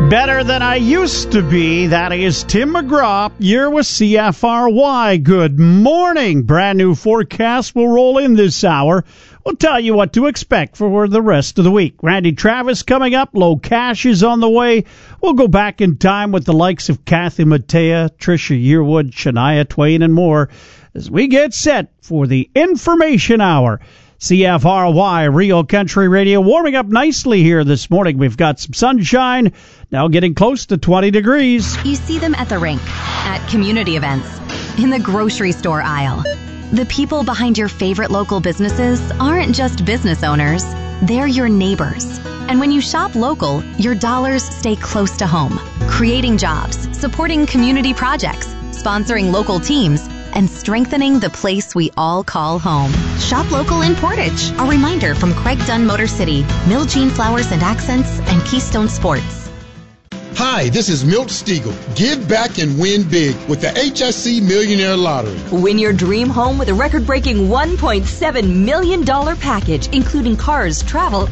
Better than I used to be. That is Tim McGraw. You're with CFRY. Good morning. Brand new forecast will roll in this hour. We'll tell you what to expect for the rest of the week. Randy Travis coming up. Low Cash is on the way. We'll go back in time with the likes of Kathy Mattea, Tricia Yearwood, Shania Twain, and more as we get set for the Information Hour. CFRY, Real Country Radio, warming up nicely here this morning. We've got some sunshine, now getting close to 20 degrees. You see them at the rink, at community events, in the grocery store aisle. The people behind your favorite local businesses aren't just business owners, they're your neighbors. And when you shop local, your dollars stay close to home, creating jobs, supporting community projects, sponsoring local teams, and strengthening the place we all call home. Shop local in Portage. A reminder from Craig Dunn Motor City, Mill Jean Flowers and Accents, and Keystone Sports. Hi, this is Milt Stiegel. Give back and win big with the HSC Millionaire Lottery. Win your dream home with a record-breaking $1.7 million package, including cars, travel,